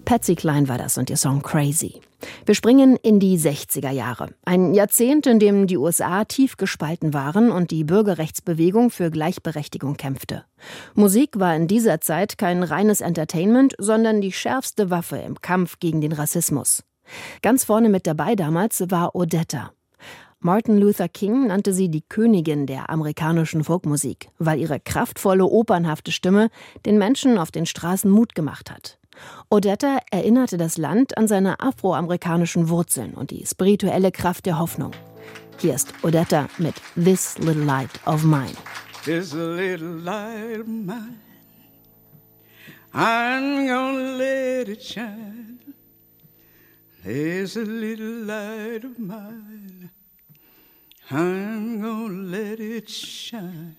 Patsy Cline war das und ihr Song Crazy. Wir springen in die 60er Jahre. Ein Jahrzehnt, in dem die USA tief gespalten waren und die Bürgerrechtsbewegung für Gleichberechtigung kämpfte. Musik war in dieser Zeit kein reines Entertainment, sondern die schärfste Waffe im Kampf gegen den Rassismus. Ganz vorne mit dabei damals war Odetta. Martin Luther King nannte sie die Königin der amerikanischen Folkmusik, weil ihre kraftvolle, opernhafte Stimme den Menschen auf den Straßen Mut gemacht hat. Odetta erinnerte das Land an seine afroamerikanischen Wurzeln und die spirituelle Kraft der Hoffnung. Hier ist Odetta mit This Little Light of Mine. This little light of mine, I'm gonna let it shine. There's a little light of mine, I'm gonna let it shine.